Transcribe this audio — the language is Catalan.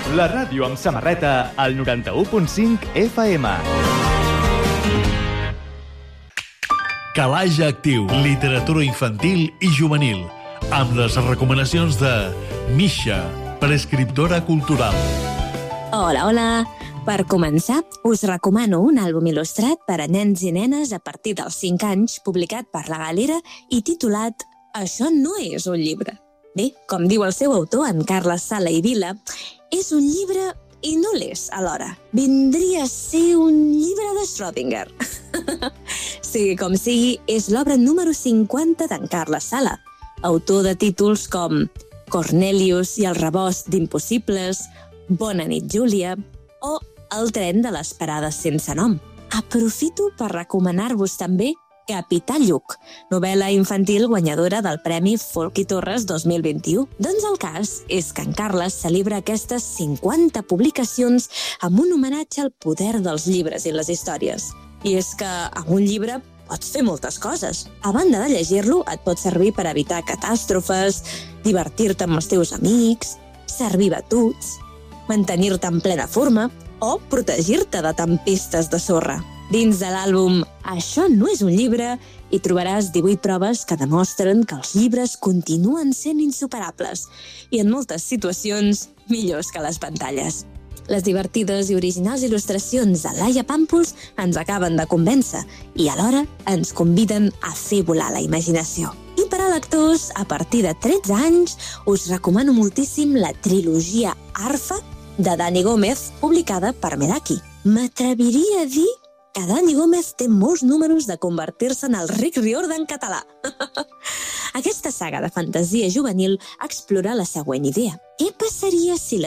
La ràdio amb samarreta al 91.5 FM. Calaix Actiu, literatura infantil i juvenil, amb les recomanacions de Misha, prescriptora cultural. Hola, hola! Per començar, us recomano un àlbum il·lustrat per a nens i nenes a partir dels 5 anys, publicat per La Galera i titulat Això no és un llibre. Bé, com diu el seu autor, en Carles Sala i Vila, és un llibre i no l'és alhora. Vindria a ser un llibre de Schrödinger. Sigui com sigui, és l'obra número 50 d'en Carles Sala, autor de títols com Cornelius i el rebost d'impossibles, Bona nit, Júlia, o El tren de les parades sense nom. Aprofito per recomanar-vos també Capità Lluc, novel·la infantil guanyadora del Premi Folk i Torres 2021. Doncs el cas és que en Carles celebra aquestes 50 publicacions amb un homenatge al poder dels llibres i les històries. I és que amb un llibre pots fer moltes coses. A banda de llegir-lo, et pot servir per evitar catàstrofes, divertir-te amb els teus amics, servir batuts, mantenir-te en plena forma o protegir-te de tempestes de sorra. Dins de l'àlbum Això no és un llibre hi trobaràs 18 proves que demostren que els llibres continuen sent insuperables i en moltes situacions millors que les pantalles. Les divertides i originals il·lustracions de Laia Pàmpols ens acaben de convèncer i alhora ens conviden a fer volar la imaginació. I per a lectors, a partir de 13 anys, us recomano moltíssim la trilogia Arfa de Dani Gómez, publicada per Meraki. M'atreviria a dir que Dani Gómez té molts números de convertir-se en el Rick Riordan català. Aquesta saga de fantasia juvenil explora la següent idea. Què passaria si la